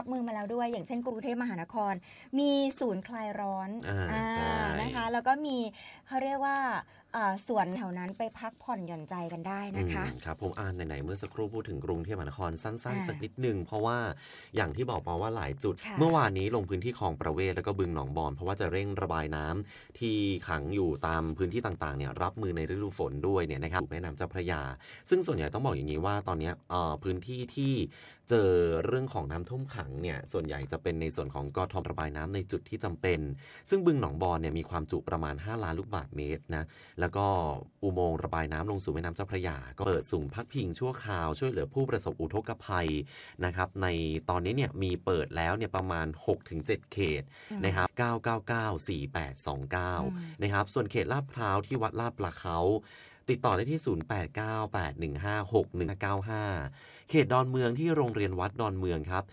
รับมือมาแล้วด้วยอย่างเช่นกรุงเทพมหานครมีศูนย์คลายร้อนนะคะแล้วก็มีเขาเรียกว่าสวนแถวนั้นไปพักผ่อนหย่อนใจกันได้นะคะครับผมไหนๆเมื่อสักครู่พูดถึงกรุงเทพมหานครสั้นๆสักนิดนึงเพราะว่าอย่างที่บอกไปว่าหลายจุดเมื่อวานนี้ลงพื้นที่คลองประเวศแล้วก็บึงหนองบอนเพราะว่าจะเร่งระบายน้ำที่ขังอยู่ตามพื้นที่ต่างๆเนี่ยรับมือในฤดูฝนด้วยเนี่ยนะครับแม่น้ำเจ้าพระยาซึ่งส่วนใหญ่ต้องบอกอย่างนี้ว่าตอนนี้พื้นที่ที่เจอเรื่องของน้ำท่วมขังเนี่ยส่วนใหญ่จะเป็นในส่วนของกทมระบายน้ำในจุดที่จำเป็นซึ่งบึงหนองบอนเนี่ยมีความจุประมาณ5 ล้านลูกบาศก์เมตรนะแล้วก็อุโมงค์ระบายน้ำลงสู่แม่น้ำเจ้าพระยาก็เปิดศูนย์พักพิงชั่วคราวช่วยเหลือผู้ประสบอุทกภัยนะครับในตอนนี้เนี่ยมีเปิดแล้วเนี่ยประมาณ 6-7 เขตนะครับ9994829นะครับส่วนเขตลาดพร้าวที่วัดลาดปลาเขาติดต่อได้ที่0898156195เขตดอนเมืองที่โรงเรียนวัดดอนเมืองครับ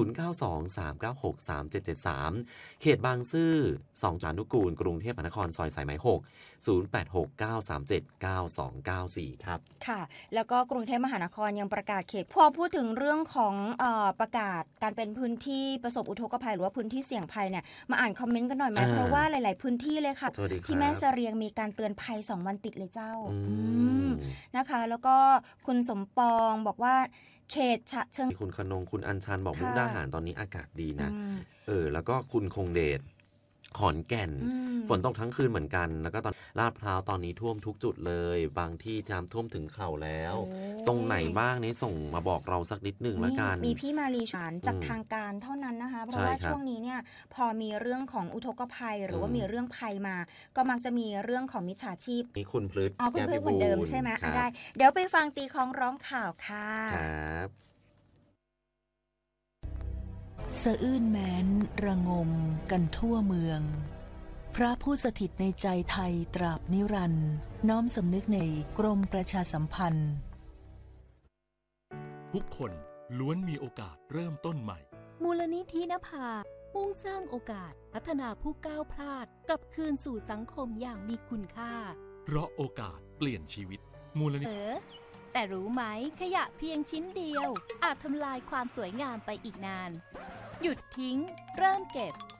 0923963773เขตบางซื่อ2จานุกูลกรุงเทพมหานครซอยสายไหม6 0869379294ครับค่ะแล้วก็กรุงเทพมหานครยังประกาศเขตพอพูดถึงเรื่องของประกาศการเป็นพื้นที่ประสบอุทกภัยหรือว่าพื้นที่เสี่ยงภัยเนี่ยมาอ่านคอมเมนต์กันหน่อยไหมเพราะว่าหลายๆพื้นที่เลยค่ะที่แม่เสรียงมีการเตือนภัย2 วันติดเลยเจ้านะคะแล้วก็คุณสมปองบอกว่าเขตฉะเชิงคุณขนงคุณอัญชันบอกมุกดาหารตอนนี้อากาศดีนะแล้วก็คุณคงเดชขอนแก่นฝนตกทั้งคืนเหมือนกันแล้วก็ตอนลาดพร้าวตอนนี้ท่วมทุกจุดเลยบางที่น้ำท่วมถึงเข่าแล้วตรงไหนบ้างนี้ส่งมาบอกเราสักนิดหนึ่งละกันมีพี่มารีสารจากทางการเท่านั้นนะคะเพราะว่าช่วงนี้เนี่ยพอมีเรื่องของอุทกภัยหรือว่ามีเรื่องภัยมาก็มักจะมีเรื่องของมิจฉาชีพนี่คุณพลึกคุณพลึกเหมือนเดิมใช่ไหมได้เดี๋ยวไปฟังตีคล้องร้องข่าวค่ะครับสะอื้นแม้นระงมกันทั่วเมืองพระผู้สถิตในใจไทยตราบนิรันดร์น้อมสำนึกในกรมประชาสัมพันธ์ทุกคนล้วนมีโอกาสเริ่มต้นใหม่มูลนิธินภามุ่งสร้างโอกาสพัฒนาผู้ก้าวพลาดกลับคืนสู่สังคมอย่างมีคุณค่าเพราะโอกาสเปลี่ยนชีวิตมูลนิธิแต่รู้ไหมขยะเพียงชิ้นเดียวอาจทำลายความสวยงามไปอีกนานหยุดทิ้งเริ่มเก็บ